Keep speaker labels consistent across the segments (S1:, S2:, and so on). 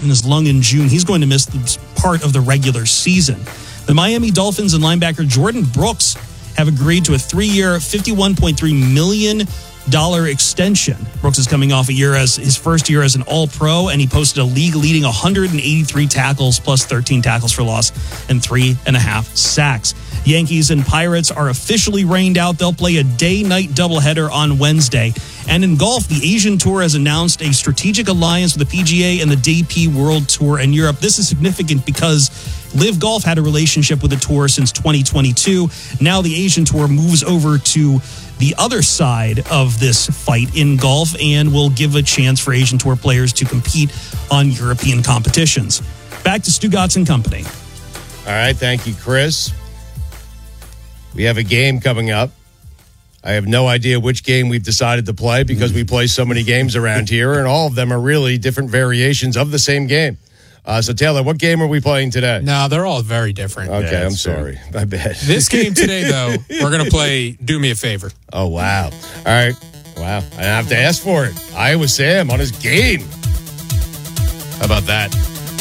S1: shot in his lung in June. He's going to miss part of the regular season. The Miami Dolphins and linebacker Jordan Brooks have agreed to a 3-year, $51.3 million extension. Brooks is coming off his first year as an All-Pro, and he posted a league-leading 183 tackles plus 13 tackles for loss and 3.5 sacks. Yankees and Pirates are officially rained out. They'll play a day-night doubleheader on Wednesday. And in golf, the Asian Tour has announced a strategic alliance with the PGA and the DP World Tour in Europe. This is significant because Live Golf had a relationship with the tour since 2022. Now the Asian Tour moves over to the other side of this fight in golf and will give a chance for Asian Tour players to compete on European competitions. Back to Stugotz and Company.
S2: All right, thank you, Chris. We have a game coming up. I have no idea which game we've decided to play because we play so many games around here, and all of them are really different variations of the same game. So, Taylor, what game are we playing today?
S3: No, they're all very different.
S2: Okay, yeah, I'm sorry. My bad.
S3: This game today, though, we're going to play Do Me a Favor.
S2: Oh, wow. All right. Wow. I have to ask for it. Iowa Sam on his game. How about that?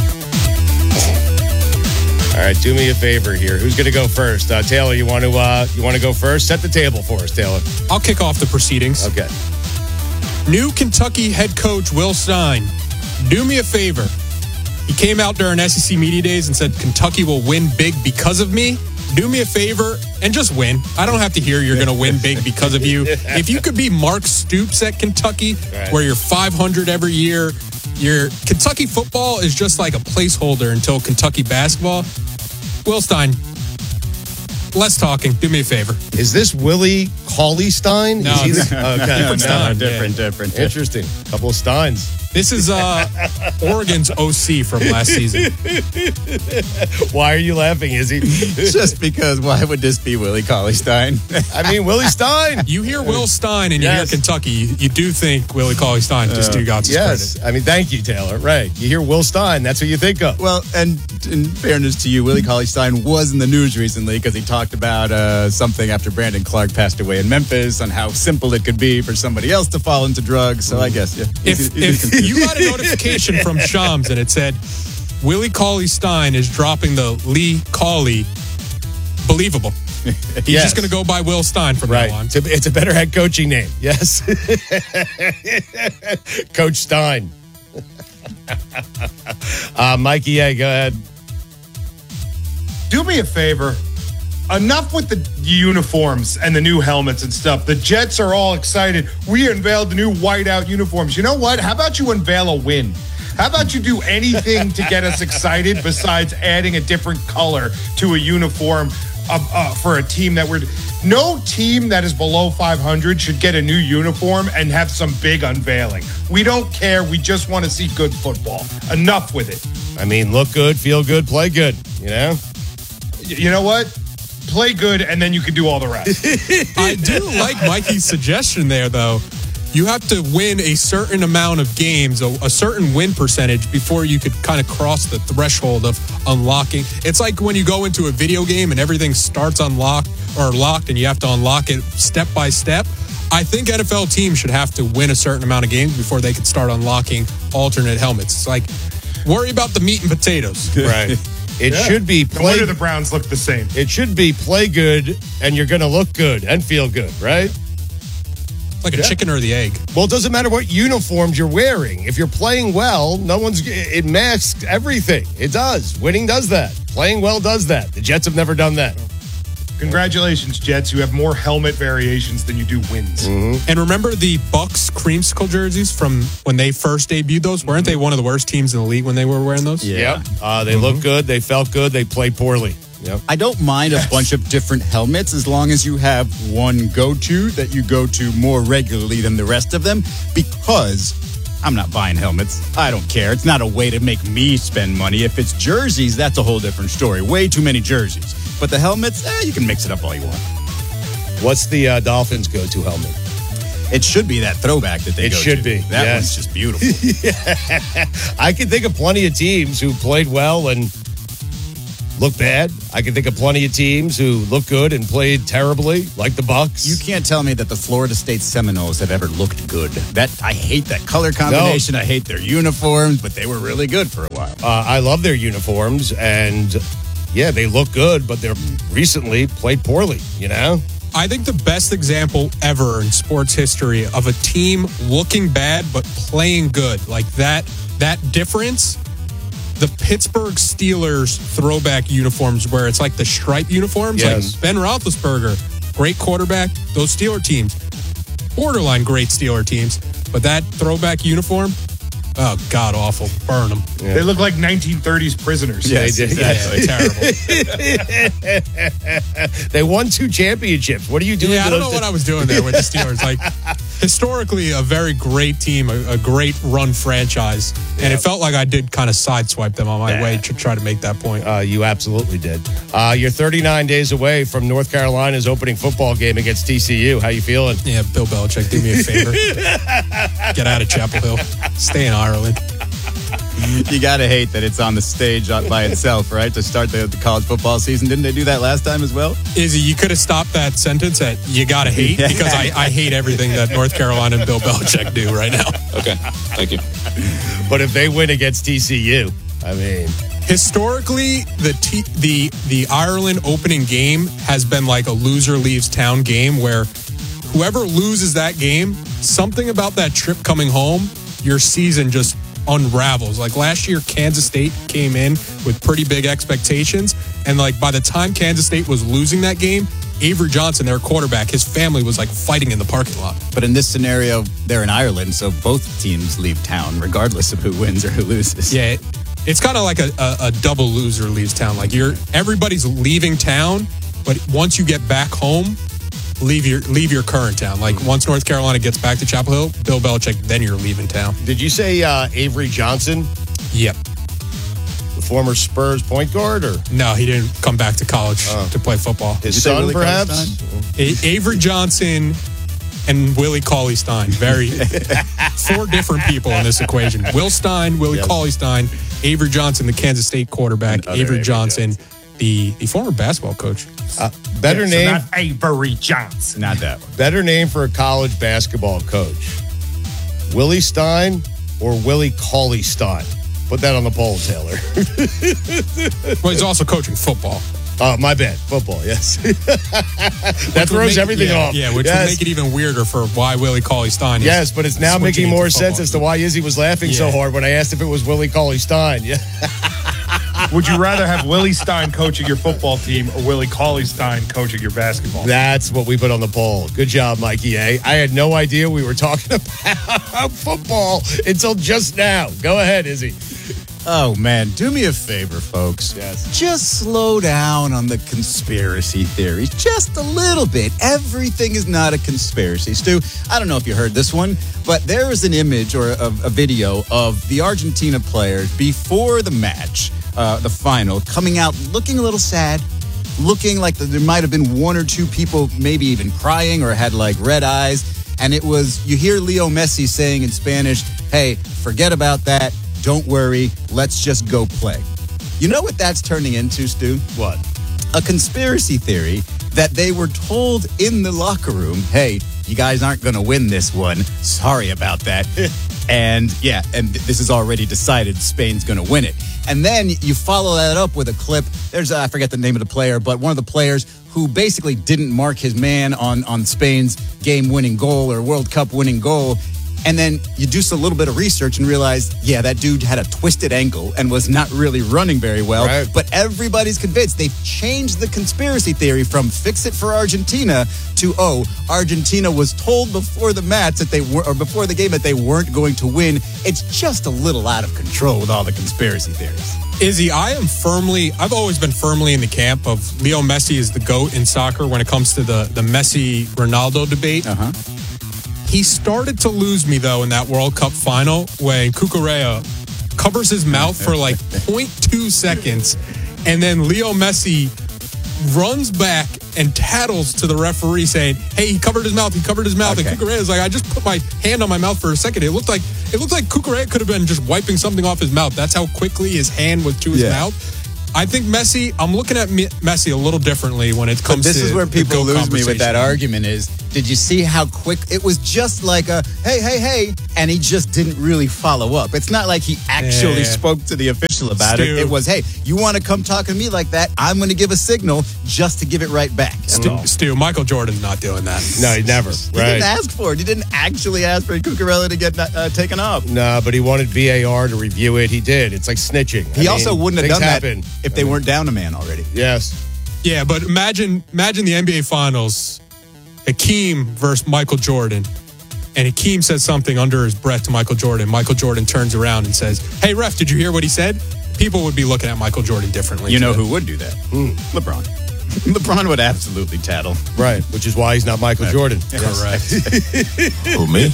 S2: All right, do me a favor here. Who's going to go first? Taylor, you want to go first? Set the table for us, Taylor.
S3: I'll kick off the proceedings.
S2: Okay.
S3: New Kentucky head coach Will Stein. Do me a favor. He came out during SEC Media Days and said Kentucky will win big because of me. Do me a favor and just win. I don't have to hear you're going to win big because of you. If you could be Mark Stoops at Kentucky, right, where you're 500 every year, your Kentucky football is just like a placeholder until Kentucky basketball. Will Stein, less talking. Do me a favor.
S2: Is this Willie Cauley-Stein?
S3: No,
S2: different. Interesting. Couple of Steins.
S3: This is Oregon's OC from last season.
S2: Why are you laughing, Izzy?
S4: Just because why would this be Willie Cauley-Stein?
S2: I mean, Willie Stein.
S3: You hear Will Stein and you hear Kentucky, you do think Willie Cauley-Stein, just Stugotz' credit.
S2: I mean, thank you, Taylor. Right. You hear Will Stein, that's what you think of.
S4: Well, and in fairness to you, Willie Cauley-Stein was in the news recently because he talked about something after Brandon Clark passed away in Memphis on how simple it could be for somebody else to fall into drugs. So I guess, yeah.
S3: If you got a notification from Shams and it said, Willie Cauley-Stein is dropping the Lee Cauley, believable. He's just going to go by Will Stein from now on.
S2: It's a better head coaching name. Yes. Coach Stein. Mikey, go ahead.
S5: Do me a favor. Enough with the uniforms and the new helmets and stuff. The Jets are all excited. We unveiled the new whiteout uniforms. You know what? How about you unveil a win? How about you do anything to get us excited besides adding a different color to a uniform for a team that we're... No team that is below 500 should get a new uniform and have some big unveiling. We don't care. We just want to see good football. Enough with it.
S2: I mean, look good, feel good, play good, you know?
S5: You know what? Play good, and then you can do all the rest.
S3: I do like Mikey's suggestion there, though. You have to win a certain amount of games, a certain win percentage, before you could kind of cross the threshold of unlocking. It's like when you go into a video game and everything starts locked, and you have to unlock it step by step. I think NFL teams should have to win a certain amount of games before they can start unlocking alternate helmets. It's like, worry about the meat and potatoes.
S2: Right. It should be
S5: play. No wonder the Browns look the same.
S2: It should be play good, and you're going to look good and feel good, right?
S3: Like a chicken or the egg.
S2: Well, it doesn't matter what uniforms you're wearing. If you're playing well, it masks everything. It does. Winning does that. Playing well does that. The Jets have never done that.
S5: Congratulations, Jets. You have more helmet variations than you do wins.
S2: Mm-hmm.
S3: And remember the Bucks creamsicle jerseys from when they first debuted those? Weren't they one of the worst teams in the league when they were wearing those?
S2: Yeah. They looked good. They felt good. They played poorly. Yep.
S4: I don't mind a bunch of different helmets as long as you have one go-to that you go to more regularly than the rest of them, because I'm not buying helmets. I don't care. It's not a way to make me spend money. If it's jerseys, that's a whole different story. Way too many jerseys. But the helmets, you can mix it up all you want.
S2: What's the Dolphins' go-to helmet?
S4: It should be that throwback that they
S2: It
S4: go
S2: should
S4: to.
S2: be.
S4: That one's just beautiful.
S2: I can think of plenty of teams who played well and look bad. I can think of plenty of teams who look good and played terribly, like the Bucks.
S4: You can't tell me that the Florida State Seminoles have ever looked good. I hate that color combination. I hate their uniforms, but they were really good for a while.
S2: I love their uniforms, and yeah, they look good, but they're recently played poorly, you know?
S3: I think the best example ever in sports history of a team looking bad but playing good, like that difference, the Pittsburgh Steelers throwback uniforms where it's like the stripe uniforms,
S2: Yes.
S3: like Ben Roethlisberger, great quarterback, those Steeler teams, borderline great Steeler teams, but that throwback uniform, oh, god awful, burn them.
S2: Yeah.
S5: They look like 1930s prisoners.
S2: Yes, they did.
S3: Terrible.
S2: They won 2 championships. What are you doing?
S3: Yeah,
S2: to
S3: I don't
S2: those
S3: know what I was doing there with the Steelers. Like, historically, a very great team, a great run franchise. And it felt like I did kind of sideswipe them on my way to try to make that point.
S2: You absolutely did. You're 39 days away from North Carolina's opening football game against TCU. How you feeling?
S3: Yeah, Bill Belichick, do me a favor. Get out of Chapel Hill. Stay in Ireland.
S4: You got to hate that it's on the stage by itself, right? To start the college football season. Didn't they do that last time as well?
S3: Izzy, you could have stopped that sentence at "you gotta hate" because I hate everything that North Carolina and Bill Belichick do right now.
S6: Okay, thank you.
S2: But if they win against TCU, I mean,
S3: historically, the Ireland opening game has been like a loser leaves town game where whoever loses that game, something about that trip coming home, your season just unravels. Like last year, Kansas State came in with pretty big expectations, and like by the time Kansas State was losing that game, Avery Johnson, their quarterback, his family was like fighting in the parking lot.
S4: But in this scenario, they're in Ireland, so both teams leave town, regardless of who wins or who loses.
S3: Yeah, it's kind of like a double loser leaves town. Like everybody's leaving town, but once you get back home, leave your current town. Like once North Carolina gets back to Chapel Hill, Bill Belichick, then you're leaving town.
S2: did you say Avery Johnson,
S3: Yep.
S2: the former Spurs point guard, or
S3: No, he didn't come back to college to play football.
S2: his
S4: say
S2: son,
S4: Willie
S2: perhaps?
S3: Avery Johnson and Willie Cauley-Stein. 4 different people in this equation. Will Stein, Willie Cauley-Stein, Avery Johnson, the Kansas State quarterback,
S4: And other
S3: Avery
S4: Avery
S3: Johnson, the former basketball coach.
S2: Better
S5: So
S2: name,
S5: not Avery Johnson.
S4: Not that one.
S2: better name for a college basketball coach: Willie Stein or Willie Cauley-Stein? Put that on the poll, Taylor.
S3: Well, he's also coaching football.
S2: My bad. Football, yes. That throws everything off.
S3: Yeah, which would make it even weirder for why Willie Cauley-Stein is
S2: Yes, but it's now
S3: switching
S2: making more
S3: into
S2: sense
S3: football.
S2: as to why Izzy was laughing so
S3: Yeah.
S2: hard when I asked if it was Willie Cauley-Stein. Yeah.
S5: Would you rather have Willie Stein coaching your football team or Willie Cauley-Stein coaching your basketball team?
S2: That's what we put on the poll. Good job, Mikey A. I had no idea we were talking about football until just now. Go ahead, Izzy.
S4: Oh, man. Do me a favor, folks.
S2: Yes.
S4: Just slow down on the conspiracy theories. Just a little bit. Everything is not a conspiracy. Stu, I don't know if you heard this one, but there is an image or a video of the Argentina players before the match, the final, coming out looking a little sad, looking like there might have been 1 or 2 people maybe even crying or had like red eyes. And it was, you hear Leo Messi saying in Spanish, hey, forget about that. Don't worry. Let's just go play. You know what that's turning into, Stu?
S2: What?
S4: A conspiracy theory that they were told in the locker room, hey, you guys aren't going to win this one. Sorry about that. and this is already decided. Spain's going to win it. And then you follow that up with a clip. There's, I forget the name of the player, but one of the players who basically didn't mark his man on Spain's game-winning goal or World Cup winning goal. And then you do a little bit of research and realize, yeah, that dude had a twisted ankle and was not really running very well.
S2: Right.
S4: But everybody's convinced. They've changed the conspiracy theory from fix it for Argentina to, Argentina was told before the match that before the game that they weren't going to win. It's just a little out of control with all the conspiracy theories.
S3: Izzy, I've always been firmly in the camp of Leo Messi is the GOAT in soccer when it comes to the Messi-Ronaldo debate.
S4: Uh-huh.
S3: He started to lose me, though, in that World Cup final when Cucurella covers his mouth for like 0.2 seconds, and then Leo Messi runs back and tattles to the referee saying, hey, he covered his mouth.
S4: Okay.
S3: And Cucurella's like, I just put my hand on my mouth for a second. It looked like Cucurella could have been just wiping something off his mouth. That's how quickly his hand was to his mouth. I think Messi, I'm looking at Messi a little differently when it comes to
S4: this is where
S3: the
S4: people
S3: GOAT
S4: lose me with that
S3: conversation.
S4: argument is, did you see how quick it was? Just like a hey, and he just didn't really follow up. It's not like he actually
S3: Yeah.
S4: spoke to the official about
S3: Stu.
S4: it. It was, hey, you want to come talk to me like that? I'm going to give a signal just to give it right back.
S3: Stu, Michael Jordan's not doing that.
S2: No, he never.
S4: He
S2: Right.
S4: didn't ask for it. He didn't actually ask for Cucurella to get taken off.
S2: No, but he wanted VAR to review it. He did. It's like snitching.
S4: He also wouldn't have
S2: things
S4: done
S2: happen.
S4: that if they weren't down a man already.
S2: Yes.
S3: Yeah, but imagine the NBA Finals, Hakeem versus Michael Jordan. And Hakeem says something under his breath to Michael Jordan. Michael Jordan turns around and says, "Hey, ref, did you hear what he said?" People would be looking at Michael Jordan differently.
S4: You know
S3: today.
S4: who would do that? LeBron. LeBron would absolutely tattle.
S2: Right. Which is why he's not Michael Jordan.
S3: Correct.
S6: Who, me?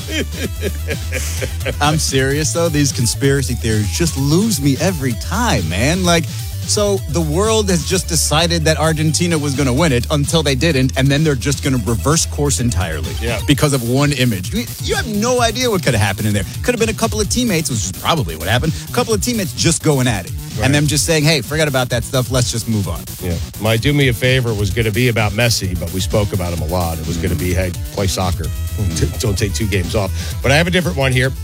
S4: I'm serious, though. These conspiracy theories just lose me every time, man. Like, so the world has just decided that Argentina was going to win it until they didn't, and then they're just going to reverse course entirely because of one image. You have no idea what could have happened in there. Could have been a couple of teammates, which is probably what happened. A couple of teammates just going at it. And them just saying, hey, forget about that stuff. Let's just move on.
S2: Yeah. My do me a favor was going to be about Messi, but we spoke about him a lot. It was going to be, hey, play soccer. Don't take 2 games off. But I have a different one here.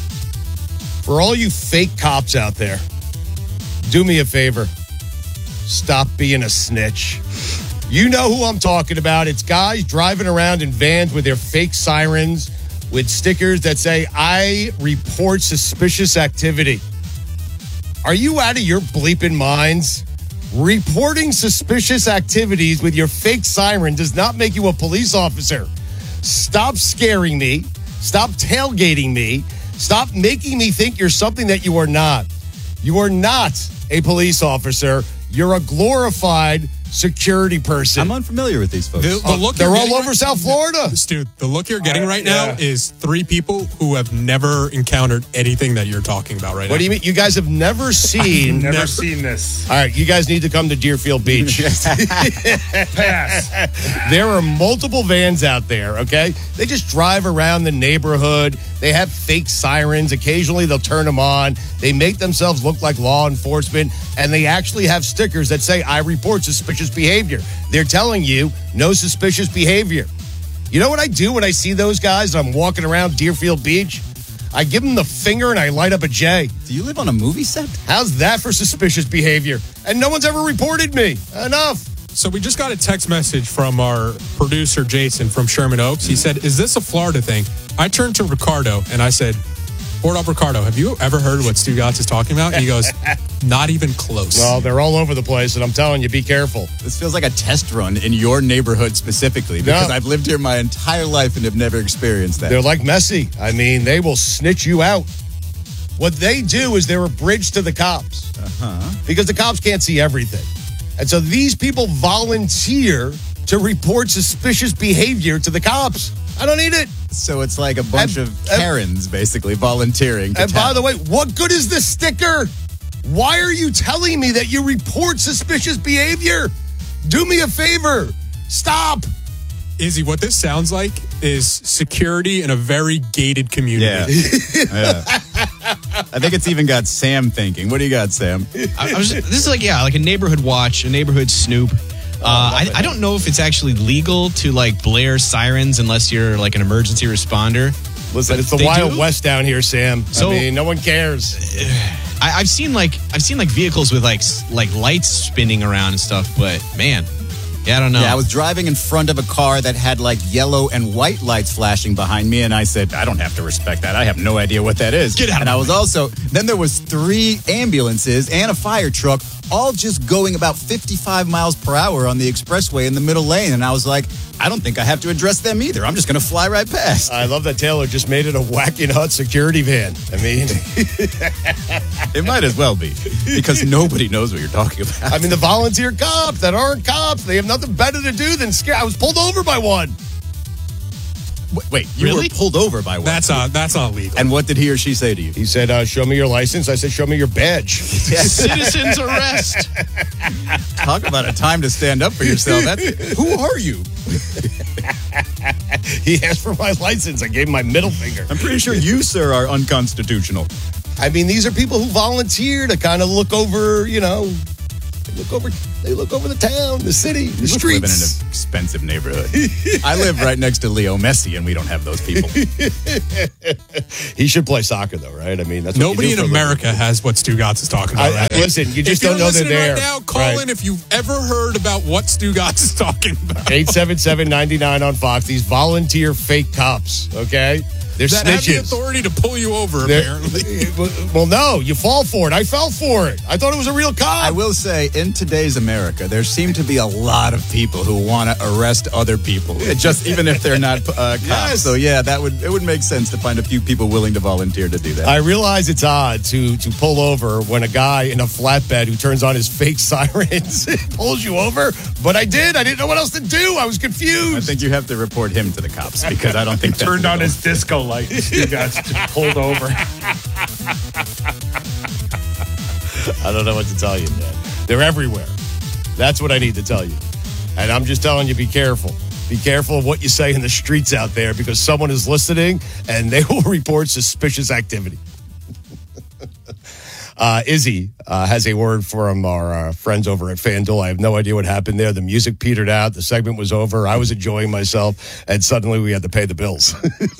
S2: For all you fake cops out there, do me a favor. Stop being a snitch. You know who I'm talking about. It's guys driving around in vans with their fake sirens, with stickers that say, I report suspicious activity. Are you out of your bleeping minds? Reporting suspicious activities with your fake siren does not make you a police officer. Stop scaring me. Stop tailgating me. Stop making me think you're something that you are not. You are not a police officer. You're a glorified security person.
S4: I'm unfamiliar with these folks.
S3: The look
S2: They're
S3: you're
S2: all
S3: getting
S2: over
S3: right-
S2: South Florida.
S3: Stu, the look you're getting right now is 3 people who have never encountered anything that you're talking about right now.
S2: What do you mean? You guys have never seen...
S5: Never seen this.
S2: All right, you guys need to come to Deerfield Beach.
S5: Pass.
S2: There are multiple vans out there, okay? They just drive around the neighborhood. They have fake sirens. Occasionally, they'll turn them on. They make themselves look like law enforcement, and they actually have stickers that say, I report suspicious behavior. They're telling you, no suspicious behavior. You know what I do when I see those guys and I'm walking around Deerfield Beach? I give them the finger and I light up a J.
S4: Do you live on a movie set?
S2: How's that for suspicious behavior? And no one's ever reported me. Enough.
S3: So we just got a text message from our producer, Jason, from Sherman Oaks. He said, is this a Florida thing? I turned to Ricardo and I said, Board up, Ricardo, have you ever heard what Stu Gatz is talking about? And he goes, not even close.
S2: Well, they're all over the place, and I'm telling you, be careful.
S4: This feels like a test run in your neighborhood specifically because I've lived here my entire life and have never experienced that.
S2: They're like Messi. I mean, they will snitch you out. What they do is they're a bridge to the cops because the cops can't see everything. And so these people volunteer to report suspicious behavior to the cops. I don't need it.
S4: So it's like a bunch
S2: And-
S4: of Karens basically volunteering to
S2: And by
S4: tell.
S2: the way, what good is this sticker? Why are you telling me that you report suspicious behavior? Do me a favor. Stop.
S3: Izzy, what this sounds like is security in a very gated community.
S4: Yeah. I think it's even got Sam thinking. What do you got, Sam?
S7: this is like a neighborhood watch, a neighborhood snoop. I don't know if it's actually legal to like blare sirens unless you're like an emergency responder.
S2: Listen, it's the
S7: They
S2: Wild
S7: do?
S2: West down here, Sam.
S7: So-
S2: I mean, no one cares.
S7: I've seen like vehicles with like lights spinning around and stuff, but man, yeah, I don't know.
S4: Yeah, I was driving in front of a car that had like yellow and white lights flashing behind me, and I said, I don't have to respect that. I have no idea what that is.
S7: Get out of
S4: And I
S7: my
S4: was also, then there was 3 ambulances and a fire truck, all just going about 55 miles per hour on the expressway in the middle lane. And I was like, I don't think I have to address them either. I'm just going to fly right past.
S2: I love that Taylor just made it a Whacking Hut security van. I mean,
S4: It might as well be, because nobody knows what you're talking about.
S2: I mean, the volunteer cops that aren't cops, they have nothing better to do than scare. I was pulled over by one.
S4: Wait, you
S7: Really?
S4: were pulled over by one.
S3: That's not legal.
S4: And what did he or she say to you?
S2: He said, show me your license. I said, show me your badge.
S7: Citizens arrest.
S4: Talk about a time to stand up for yourself. Who are you?
S2: He asked for my license. I gave him my middle finger.
S4: I'm pretty sure you, sir, are unconstitutional.
S2: I mean, these are people who volunteer to kind of look over, They look over the town, the city, the streets.
S4: Live in an expensive neighborhood. I live right next to Leo Messi, and we don't have those people.
S2: He should play soccer, though, right? I mean, that's what
S3: Nobody
S2: you
S3: in
S2: do for a
S3: America
S2: living.
S3: has what Stugatz is talking about. Right now.
S2: Listen, you just
S3: if
S2: don't know they're
S3: listening
S2: there.
S3: right now, call in if you've ever heard about what Stugatz is talking about.
S2: 877-99 on Fox. These volunteer fake cops, okay? They're
S3: That have the
S2: snitches.
S3: authority to pull you over,
S2: They're-
S3: apparently.
S2: Well, no, you fall for it. I fell for it. I thought it was a real cop.
S4: I will say, in today's America, there seem to be a lot of people who want to arrest other people, just even if they're not cops.
S2: Yes.
S4: So yeah, it would make sense to find a few people willing to volunteer to do that.
S2: I realize it's odd to pull over when a guy in a flatbed who turns on his fake sirens pulls you over, but I did. I didn't know what else to do. I was confused.
S4: I think you have to report him to the cops because I don't think that's
S5: Turned on
S4: legal.
S5: his disco light. You guys just pulled over.
S2: I don't know what to tell you, man. They're everywhere. That's what I need to tell you. And I'm just telling you, be careful. Be careful of what you say in the streets out there because someone is listening and they will report suspicious activity. Izzy has a word from our friends over at FanDuel. I have no idea what happened there. The music petered out. The segment was over. I was enjoying myself. And suddenly we had to pay the bills.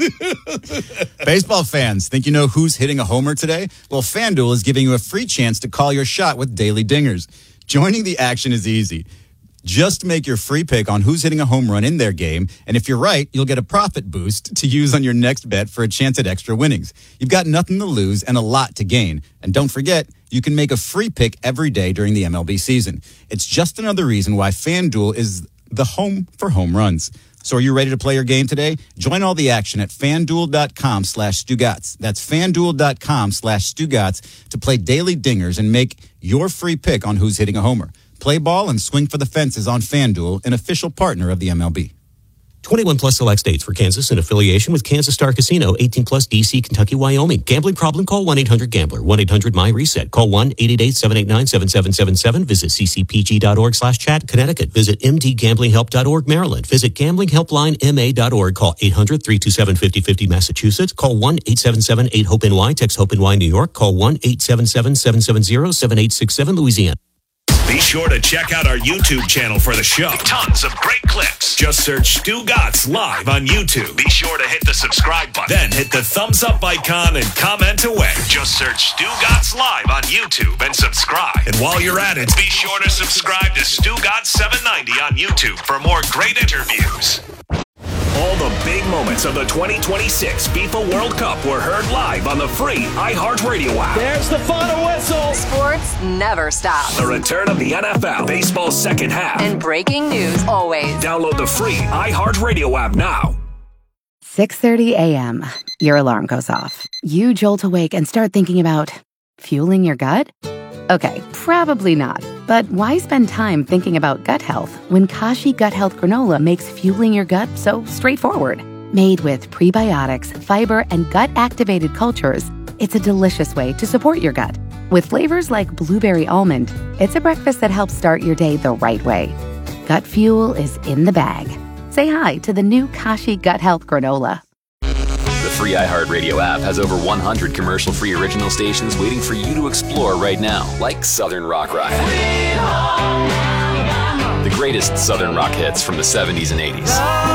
S4: Baseball fans, think you know who's hitting a homer today? Well, FanDuel is giving you a free chance to call your shot with Daily Dingers. Joining the action is easy. Just make your free pick on who's hitting a home run in their game, and if you're right, you'll get a profit boost to use on your next bet for a chance at extra winnings. You've got nothing to lose and a lot to gain. And don't forget, you can make a free pick every day during the MLB season. It's just another reason why FanDuel is the home for home runs. So are you ready to play your game today? Join all the action at FanDuel.com/Stugatz. That's FanDuel.com/Stugatz to play Daily Dingers and make your free pick on who's hitting a homer. Play ball and swing for the fences on FanDuel, an official partner of the MLB.
S8: 21 plus select states for Kansas in affiliation with Kansas Star Casino, 18 plus DC, Kentucky, Wyoming. Gambling problem? Call 1-800-GAMBLER, 1-800-MY-RESET. Call 1-888-789-7777. Visit ccpg.org/chat. Connecticut. Visit mdgamblinghelp.org. Maryland. Visit gamblinghelplinema.org. Call 800-327-5050. Massachusetts. Call 1-877-8-HOPE-NY. Text HOPE-NY New York. Call 1-877-770-7867 Louisiana.
S9: Be sure to check out our YouTube channel for the show. Tons of great clips. Just search Stugatz Live on YouTube. Be sure to hit the subscribe button. Then hit the thumbs up icon and comment away. Just search Stugatz Live on YouTube and subscribe. And while you're at it, be sure to subscribe to Stugatz 790 on YouTube for more great interviews. All the big moments of the 2026 FIFA World Cup were heard live on the free iHeartRadio app.
S10: There's the final whistle.
S11: Sports never stops.
S9: The return of the NFL, baseball's second half.
S11: And breaking news always.
S9: Download the free iHeartRadio app now.
S12: 6:30 a.m. Your alarm goes off. You jolt awake and start thinking about fueling your gut? Okay, probably not. But why spend time thinking about gut health when Kashi Gut Health Granola makes fueling your gut so straightforward? Made with prebiotics, fiber, and gut-activated cultures, it's a delicious way to support your gut. With flavors like blueberry almond, it's a breakfast that helps start your day the right way. Gut fuel is in the bag. Say hi to the new Kashi Gut Health Granola.
S13: The free iHeartRadio app has over 100 commercial-free original stations waiting for you to explore right now, like Southern Rock Ride. The greatest Southern rock hits from the 70s and 80s.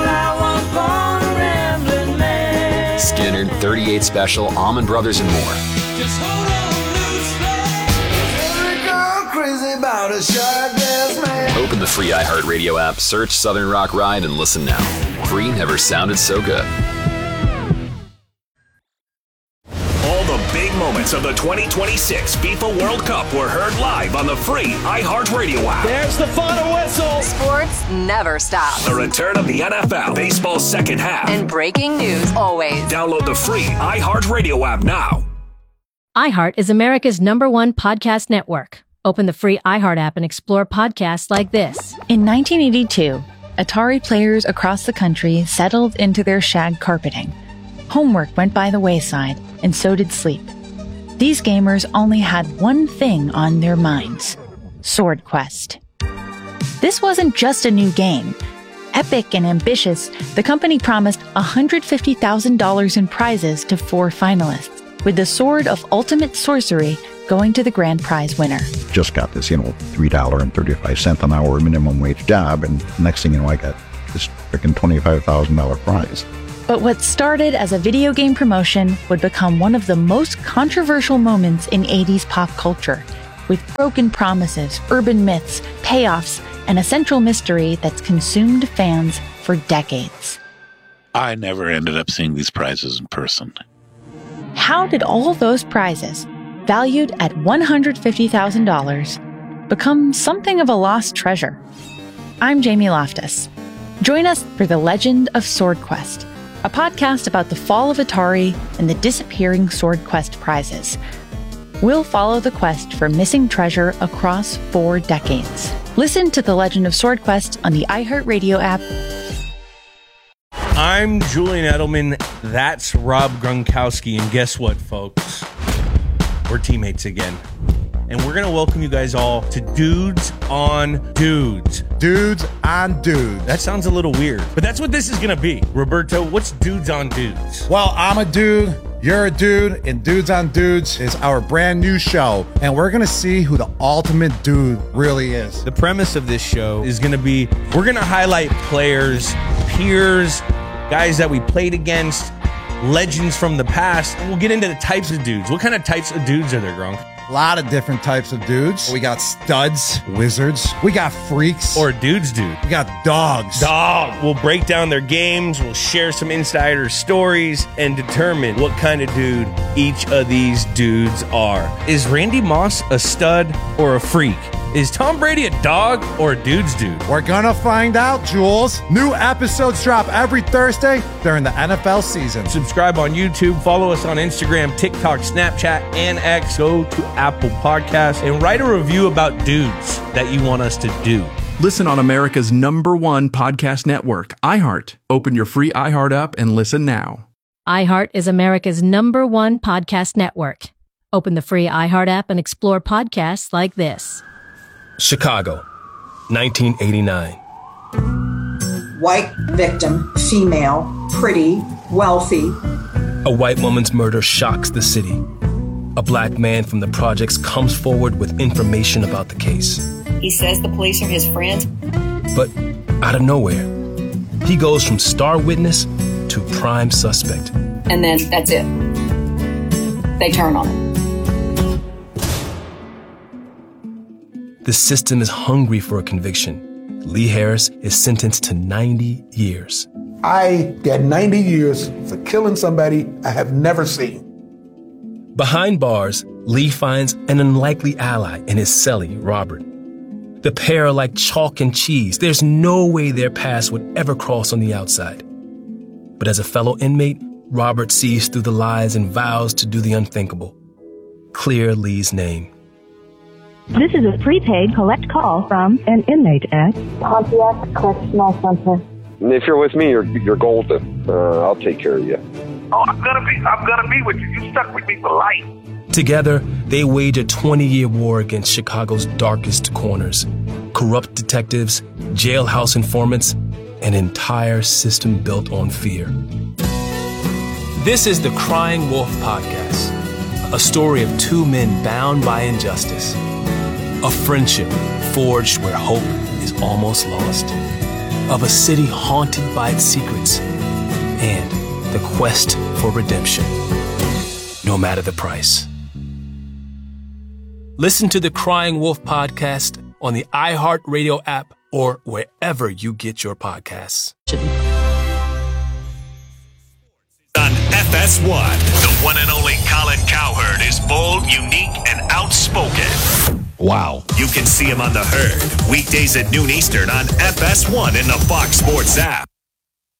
S13: Skinner, 38 Special, Allman Brothers, and more. Open the free iHeartRadio app, search Southern Rock Ride, and listen now. Free never sounded so good.
S9: All the big moments of the 2026 FIFA World Cup were heard live on the free iHeartRadio app.
S10: There's the final whistle.
S11: Sports never stops.
S9: The return of the NFL, baseball's second half.
S11: And breaking news always.
S9: Download the free iHeartRadio app now.
S14: iHeart is America's #1 podcast network. Open the free iHeart app and explore podcasts like this.
S15: In 1982, Atari players across the country settled into their shag carpeting. Homework went by the wayside, and so did sleep. These gamers only had one thing on their minds: Sword Quest. This wasn't just a new game. Epic and ambitious, the company promised $150,000 in prizes to 4 finalists. With the Sword of Ultimate Sorcery, going to the grand prize winner.
S16: Just got this, $3.35 an hour minimum wage job, and next thing you know, I got this freaking $25,000 prize.
S15: But what started as a video game promotion would become one of the most controversial moments in 80s pop culture, with broken promises, urban myths, payoffs, and a central mystery that's consumed fans for decades.
S17: I never ended up seeing these prizes in person.
S15: How did all those prizes, valued at $150,000, become something of a lost treasure? I'm Jamie Loftus. Join us for The Legend of Sword Quest, a podcast about the fall of Atari and the disappearing Sword Quest prizes. We'll follow the quest for missing treasure across 4 decades. Listen to The Legend of Sword Quest on the iHeartRadio app.
S18: I'm Julian Edelman. That's Rob Gronkowski. And guess what, folks? We're teammates again. And we're going to welcome you guys all to Dudes on Dudes.
S19: Dudes on Dudes.
S18: That sounds a little weird, but that's what this is going to be. Roberto, what's Dudes on Dudes?
S19: Well, I'm a dude, you're a dude, and Dudes on Dudes is our brand new show. And we're going to see who the ultimate dude really is.
S18: The premise of this show is going to be, we're going to highlight players, peers, guys that we played against, legends from the past. And we'll get into the types of dudes. What kind of types of dudes are there, Gronk?
S19: A lot of different types of dudes. We got studs, wizards. We got freaks.
S18: Or dudes, dude.
S19: We got dogs.
S18: We'll break down their games. We'll share some insider stories and determine what kind of dude each of these dudes are. Is Randy Moss a stud or a freak? Is Tom Brady a dog or a dude's dude?
S19: We're gonna find out, Jules. New episodes drop every Thursday during the NFL season.
S18: Subscribe on YouTube, follow us on Instagram, TikTok, Snapchat, and X. Go to Apple Podcasts and write a review about dudes that you want us to do.
S20: Listen on America's #1 podcast network, iHeart. Open your free iHeart app and listen now.
S14: iHeart is America's #1 podcast network. Open the free iHeart app and explore podcasts like this.
S21: Chicago, 1989.
S22: White victim, female, pretty, wealthy.
S21: A white woman's murder shocks the city. A black man from the projects comes forward with information about the case.
S23: He says the police are his friends.
S21: But out of nowhere, he goes from star witness to prime suspect.
S23: And then that's it. They turn on him.
S21: The system is hungry for a conviction. Lee Harris is sentenced to 90 years.
S24: I got 90 years for killing somebody I have never seen.
S21: Behind bars, Lee finds an unlikely ally in his cellie, Robert. The pair are like chalk and cheese. There's no way their paths would ever cross on the outside. But as a fellow inmate, Robert sees through the lies and vows to do the unthinkable. Clear Lee's name.
S25: This is a prepaid collect call from an inmate at
S26: Pontiac Correctional Center.
S27: If you're with me, you're golden. I'll take care of you.
S28: Oh, I'm gonna be with you. You stuck with me for life.
S21: Together, they wage a 20-year war against Chicago's darkest corners. Corrupt detectives, jailhouse informants, an entire system built on fear. This is the Crying Wolf Podcast, a story of 2 men bound by injustice. A friendship forged where hope is almost lost. Of a city haunted by its secrets. And the quest for redemption, no matter the price. Listen to the Crying Wolf Podcast on the iHeartRadio app or wherever you get your podcasts.
S9: On FS1, the one and only Colin Cowherd is bold, unique, and outspoken.
S2: Wow.
S9: You can see him on The Herd, weekdays at noon Eastern on FS1 in the Fox Sports app.